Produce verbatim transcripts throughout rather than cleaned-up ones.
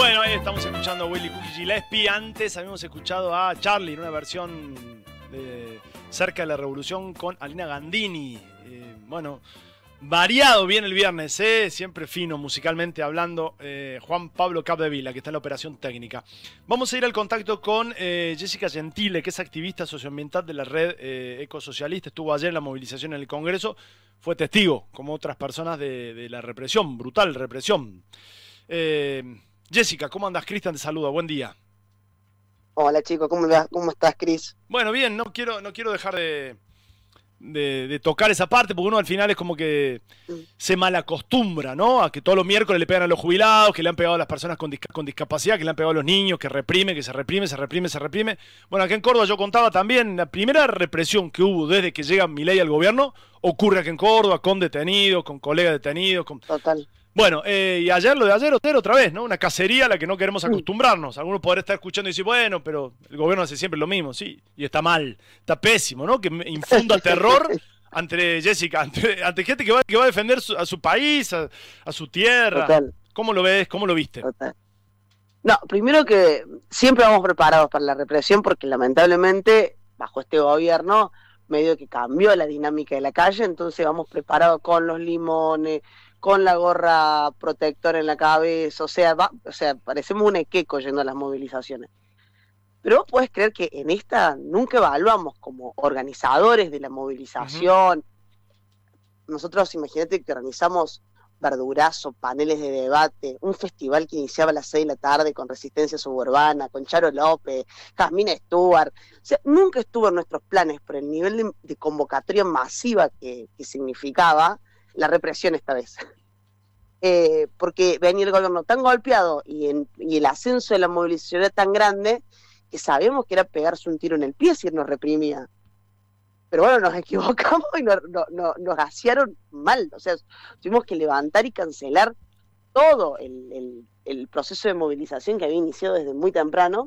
Bueno, ahí estamos escuchando a Willy Cookie Gillespie. Antes habíamos escuchado a Charlie en una versión de Cerca de la Revolución con Alina Gandini. Eh, bueno, variado bien el viernes, ¿eh? Siempre fino musicalmente hablando. Eh, Juan Pablo Capdevila, que está en la operación técnica. Vamos a ir al contacto con eh, Jessica Gentile, que es activista socioambiental de la red eh, ecosocialista. Estuvo ayer en la movilización en el Congreso. Fue testigo, como otras personas, de, de la represión, brutal represión. Eh, Jessica, ¿cómo andas? Cristian te saluda, buen día. Hola chico, ¿cómo, cómo estás, Cris? Bueno, bien, no quiero, no quiero dejar de, de, de tocar esa parte, porque uno al final es como que se malacostumbra, ¿no? A que todos los miércoles le pegan a los jubilados, que le han pegado a las personas con, disca, con discapacidad, que le han pegado a los niños, que reprime, que se reprime, se reprime, se reprime. Bueno, acá en Córdoba yo contaba también, la primera represión que hubo desde que llega Milei al gobierno, ocurre aquí en Córdoba, con detenidos, con colegas detenidos, con... Total. Bueno, eh, y ayer lo de ayer, otra vez, ¿no? Una cacería a la que no queremos acostumbrarnos. Algunos podrán estar escuchando y decir, bueno, pero el gobierno hace siempre lo mismo, sí, y está mal, está pésimo, ¿no? Que infunda terror ante Jessica, ante, ante gente que va, que va a defender su, a su país, a, a su tierra. Total. ¿Cómo lo ves? ¿Cómo lo viste? Total. No, primero que siempre vamos preparados para la represión porque lamentablemente, bajo este gobierno, medio que cambió la dinámica de la calle, entonces vamos preparados con los limones, con la gorra protectora en la cabeza, o sea, va, o sea, parecemos un equeco yendo a las movilizaciones. Pero vos podés creer que en esta nunca evaluamos como organizadores de la movilización. Uh-huh. Nosotros, imagínate que organizamos verdurazo, paneles de debate, un festival que iniciaba a las seis de la tarde con Resistencia Suburbana, con Charo López, Jasmine Stewart. O sea, nunca estuvo en nuestros planes por el nivel de, de convocatoria masiva que, que significaba la represión esta vez. Eh, porque venía el gobierno tan golpeado y, en, y el ascenso de la movilización era tan grande que sabíamos que era pegarse un tiro en el pie si nos reprimía. Pero bueno, nos equivocamos y nos, no, no, nos gasearon mal. O sea, tuvimos que levantar y cancelar todo el, el, el proceso de movilización que había iniciado desde muy temprano.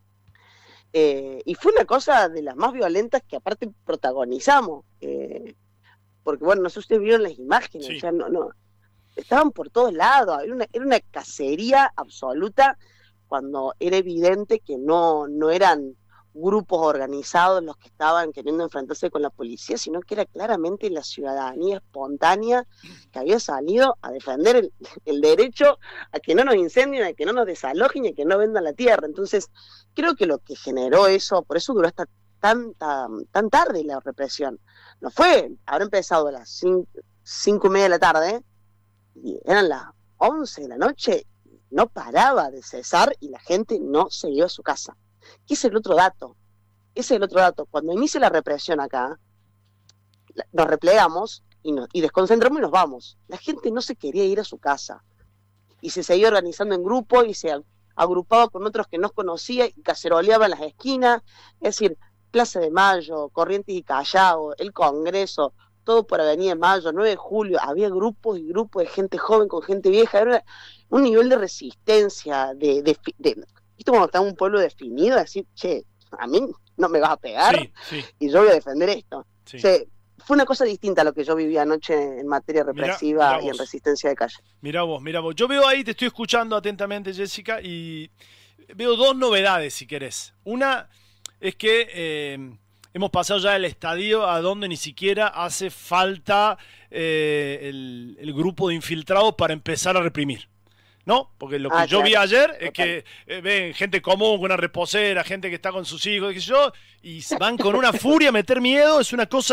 Eh, y fue una cosa de las más violentas que aparte protagonizamos. Eh, porque bueno, no sé si ustedes vieron las imágenes, sí. O sea, no, no, estaban por todos lados, era una, era una cacería absoluta cuando era evidente que no, no eran grupos organizados los que estaban queriendo enfrentarse con la policía, sino que era claramente la ciudadanía espontánea que había salido a defender el, el derecho a que no nos incendien, a que no nos desalojen y a que no vendan la tierra. Entonces, creo que lo que generó eso, por eso duró hasta tan, tan, tan tarde la represión. No fue, habrá empezado a las cinco, cinco y media de la tarde, y eran las once de la noche, no paraba de cesar y la gente no se iba a su casa. ¿Qué es el otro dato? Ese es el otro dato. Cuando inicia la represión acá, nos replegamos y, nos, y desconcentramos y nos vamos. La gente no se quería ir a su casa. Y se seguía organizando en grupo y se agrupaba con otros que no conocía y caceroleaba en las esquinas. Es decir, Plaza de Mayo, Corrientes y Callao, el Congreso, todo por Avenida de Mayo, nueve de julio, había grupos y grupos de gente joven con gente vieja, era un nivel de resistencia, de, de, de, de ¿viste cuando está un pueblo definido? Decir, che, a mí no me vas a pegar, sí, sí. Y yo voy a defender esto. Sí. O sea, fue una cosa distinta a lo que yo viví anoche en materia represiva mirá, mirá y en resistencia de calle. Mirá vos, mirá vos. Yo veo ahí, te estoy escuchando atentamente, Jessica, y veo dos novedades, si querés. Una es que eh, hemos pasado ya del estadio a donde ni siquiera hace falta eh, el, el grupo de infiltrados para empezar a reprimir. ¿No? Porque lo que ah, yo claro. vi ayer es que eh, ven gente común, con una reposera, gente que está con sus hijos, qué sé yo, y van con una furia a meter miedo, es una cosa